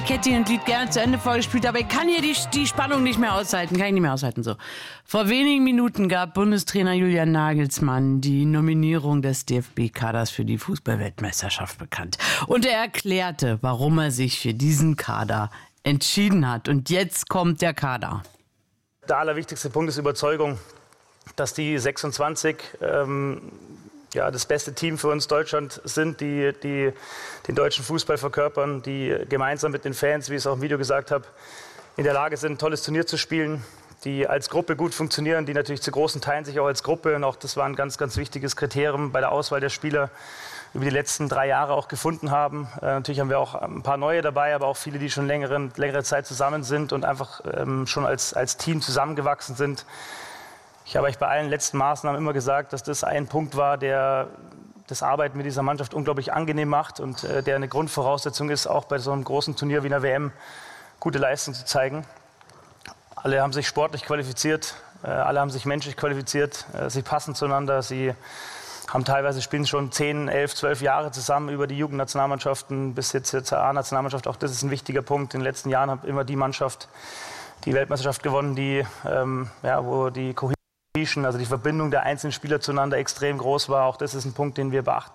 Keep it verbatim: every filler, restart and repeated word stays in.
ich hätte Ihnen das Lied gerne zu Ende vorgespielt, aber ich kann hier die, die Spannung nicht mehr aushalten. Kann ich nicht mehr aushalten. So. Vor wenigen Minuten gab Bundestrainer Julian Nagelsmann die Nominierung des D F B-Kaders für die Fußball-Weltmeisterschaft bekannt. Und er erklärte, warum er sich für diesen Kader entschieden hat. Und jetzt kommt der Kader. Der allerwichtigste Punkt ist Überzeugung, dass die sechsundzwanzig ähm, ja, das beste Team für uns Deutschland sind, die, die den deutschen Fußball verkörpern, die gemeinsam mit den Fans, wie ich es auch im Video gesagt habe, in der Lage sind, ein tolles Turnier zu spielen, die als Gruppe gut funktionieren, die natürlich zu großen Teilen sich auch als Gruppe, und auch das war ein ganz, ganz wichtiges Kriterium bei der Auswahl der Spieler, über die letzten drei Jahre auch gefunden haben. Äh, natürlich haben wir auch ein paar neue dabei, aber auch viele, die schon längere, längere Zeit zusammen sind und einfach ähm, schon als, als Team zusammengewachsen sind. Ich habe euch bei allen letzten Maßnahmen immer gesagt, dass das ein Punkt war, der das Arbeiten mit dieser Mannschaft unglaublich angenehm macht und äh, der eine Grundvoraussetzung ist, auch bei so einem großen Turnier wie einer W M gute Leistung zu zeigen. Alle haben sich sportlich qualifiziert, äh, alle haben sich menschlich qualifiziert, äh, sie passen zueinander, sie haben teilweise spielen schon zehn, elf, zwölf Jahre zusammen über die Jugendnationalmannschaften bis jetzt zur A-Nationalmannschaft. Auch das ist ein wichtiger Punkt. In den letzten Jahren hat immer die Mannschaft die Weltmeisterschaft gewonnen, die, ähm, ja, wo die Cohesion, also die Verbindung der einzelnen Spieler zueinander extrem groß war. Auch das ist ein Punkt, den wir beachten.